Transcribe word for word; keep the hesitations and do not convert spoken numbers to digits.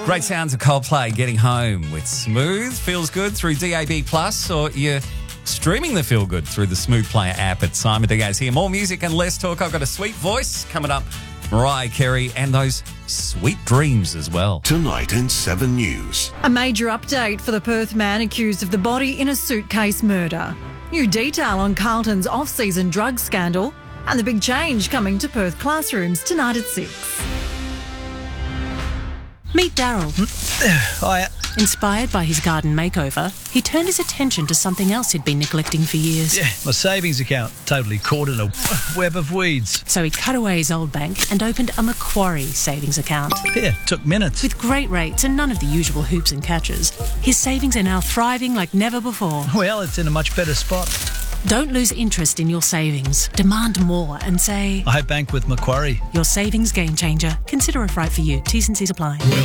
Great sounds of Coldplay, Getting Home with Smooth. Feels good through D A B Plus, or you're streaming the Feel Good through the Smooth Player app at Simon Diaz here. More music and less talk. I've got a sweet voice coming up. Mariah Carey and those sweet dreams as well. Tonight in Seven News. A major update for the Perth man accused of the body in a suitcase murder. New detail on Carlton's off-season drug scandal and the big change coming to Perth classrooms tonight at six. Meet Daryl. Hiya. Inspired by his garden makeover, he turned his attention to something else he'd been neglecting for years. Yeah, my savings account, totally caught in a web of weeds. So he cut away his old bank and opened a Macquarie savings account. Yeah, took minutes. With great rates and none of the usual hoops and catches, his savings are now thriving like never before. Well, it's in a much better spot. Don't lose interest in your savings. Demand more and say, I bank with Macquarie. Your savings game changer. Consider if right for you. T's and C's apply. Well